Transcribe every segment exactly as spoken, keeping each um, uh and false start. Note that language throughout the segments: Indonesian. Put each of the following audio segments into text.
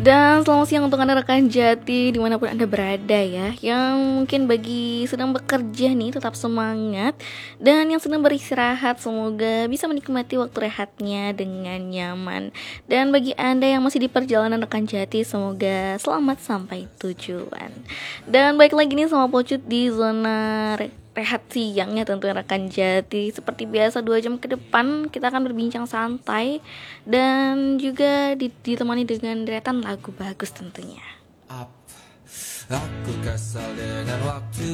Dan selamat siang untuk Anda rekan Jati dimanapun Anda berada ya. Yang mungkin bagi sedang bekerja nih tetap semangat. Dan yang sedang beristirahat semoga bisa menikmati waktu rehatnya dengan nyaman. Dan bagi Anda yang masih di perjalanan rekan Jati, semoga selamat sampai tujuan. Dan baik lagi nih sama Pocut di zona re- rehat siangnya tentunya rekan Jati. Seperti biasa dua jam ke depan kita akan berbincang santai dan juga ditemani dengan deretan lagu bagus tentunya. Up. Aku kesal dengan waktu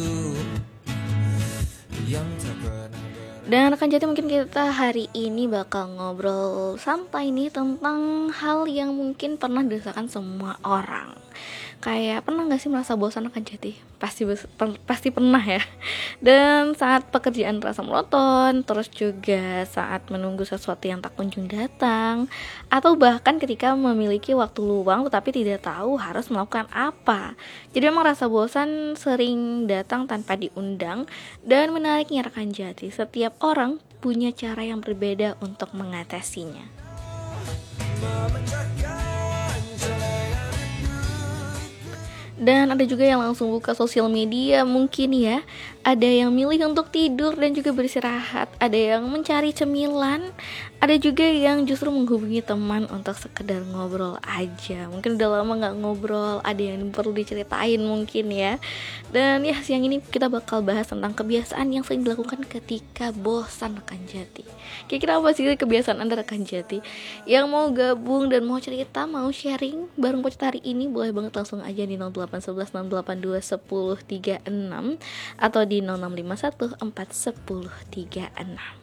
yang tak pernah ber- Dan rekan Jati, mungkin kita hari ini bakal ngobrol santai nih tentang hal yang mungkin pernah dirasakan semua orang. Kayak pernah gak sih merasa bosan rekan Jati? Pasti per, pasti pernah ya. Dan saat pekerjaan terasa monoton, terus juga saat menunggu sesuatu yang tak kunjung datang, atau bahkan ketika memiliki waktu luang tetapi tidak tahu harus melakukan apa. Jadi memang rasa bosan sering datang tanpa diundang. Dan menariknya rekan Jati, setiap orang punya cara yang berbeda untuk mengatasinya. Dan ada juga yang langsung buka sosial media mungkin ya. Ada yang milih untuk tidur dan juga beristirahat. Ada yang mencari cemilan. Ada juga yang justru menghubungi teman untuk sekedar ngobrol aja. Mungkin udah lama gak ngobrol, ada yang perlu diceritain mungkin ya. Dan ya siang ini kita bakal bahas tentang kebiasaan yang sering dilakukan ketika bosan rekan Jati. Kira-kira apa sih kebiasaan Anda rekan Jati? Yang mau gabung dan mau cerita, mau sharing bareng Pocut hari ini, boleh banget langsung aja di nol delapan satu satu enam delapan dua satu nol tiga enam atau di nol enam lima satu empat satu nol tiga enam.